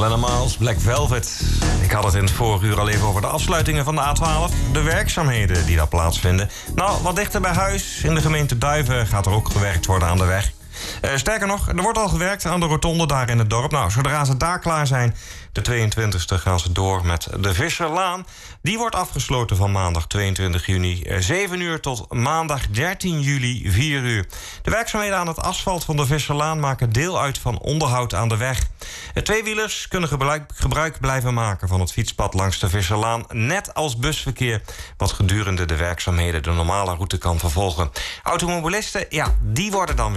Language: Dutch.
Miles, Black Velvet. Ik had het in het vorige uur al even over de afsluitingen van de A12. De werkzaamheden die daar plaatsvinden. Nou, wat dichter bij huis, in de gemeente Duiven, gaat er ook gewerkt worden aan de weg. Sterker nog, er wordt al gewerkt aan de rotonde daar in het dorp. Nou, zodra ze daar klaar zijn, de 22e, gaan ze door met de Visserlaan. Die wordt afgesloten van maandag 22 juni 7 uur tot maandag 13 juli 4 uur. De werkzaamheden aan het asfalt van de Visserlaan maken deel uit van onderhoud aan de weg. Tweewielers kunnen gebruik blijven maken van het fietspad langs de Visserlaan, net als busverkeer, wat gedurende de werkzaamheden de normale route kan vervolgen. Automobilisten, ja, die worden dan weer